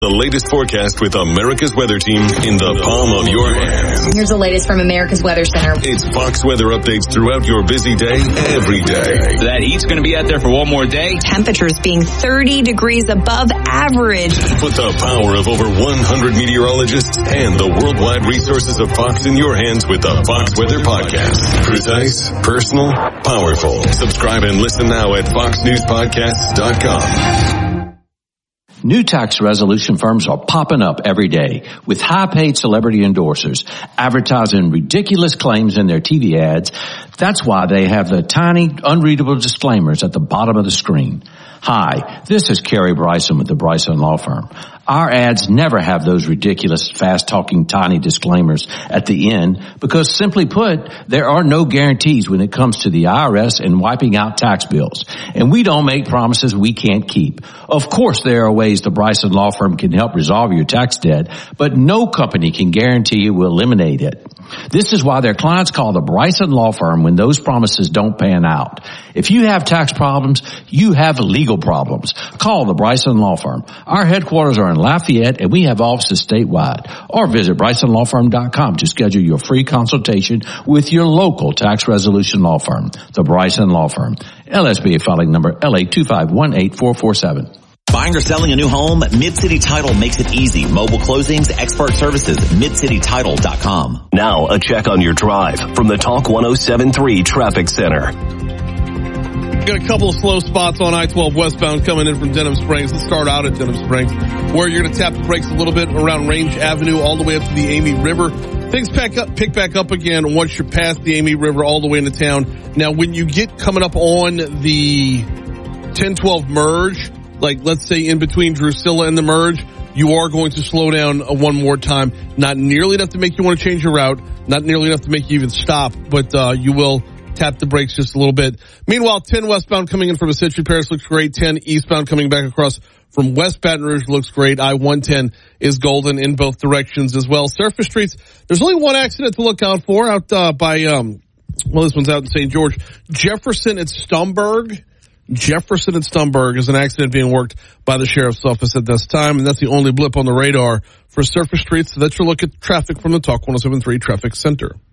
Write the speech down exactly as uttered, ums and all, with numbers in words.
The latest forecast with America's Weather Team in the palm of your hand. Here's the latest from America's Weather Center. It's Fox weather updates throughout your busy day, every day. So that heat's going to be out there for one more day. Temperatures being thirty degrees above average. Put the power of over one hundred meteorologists and the worldwide resources of Fox in your hands with the Fox Weather Podcast. Precise, personal, powerful. Subscribe and listen now at fox news podcasts dot com. New tax resolution firms are popping up every day with high-paid celebrity endorsers advertising ridiculous claims in their T V ads. That's why they have the tiny, unreadable disclaimers at the bottom of the screen. Hi, this is Kerry Bryson with the Bryson Law Firm. Our ads never have those ridiculous, fast-talking, tiny disclaimers at the end because, simply put, there are no guarantees when it comes to the I R S and wiping out tax bills. And we don't make promises we can't keep. Of course, there are ways the Bryson Law Firm can help resolve your tax debt, but no company can guarantee it will eliminate it. This is why their clients call the Bryson Law Firm when those promises don't pan out. If you have tax problems, you have legal problems. Call the Bryson Law Firm. Our headquarters are in Lafayette, and we have offices statewide. Or visit bryson law firm dot com to schedule your free consultation with your local tax resolution law firm, the Bryson Law Firm. L S B A filing number L A two five one eight four four seven. Buying or selling a new home? Mid-City Title makes it easy. Mobile closings, expert services, mid city title dot com. Now a check on your drive from the Talk one oh seven point three Traffic Center. Got a couple of slow spots on I twelve westbound coming in from Denham Springs. Let's start out at Denham Springs, where you're going to tap the brakes a little bit around Range Avenue all the way up to the Amey River. Things pack up, pick back up again once you're past the Amey River all the way into town. Now, when you get coming up on the ten twelve merge, like let's say in between Drusilla and the merge, you are going to slow down one more time. Not nearly enough to make you want to change your route, not nearly enough to make you even stop, but uh you will tap the brakes just a little bit. Meanwhile, ten westbound coming in from Essentially Paris looks great. ten eastbound coming back across from West Baton Rouge looks great. I one ten is golden in both directions as well. Surface streets, there's only one accident to look out for out uh, by, um well, this one's out in Saint George. Jefferson at Stumberg. Jefferson and Stumberg is an accident being worked by the sheriff's office at this time, and that's the only blip on the radar for surface streets. So that's your look at traffic from the Talk one oh seven point three Traffic Center.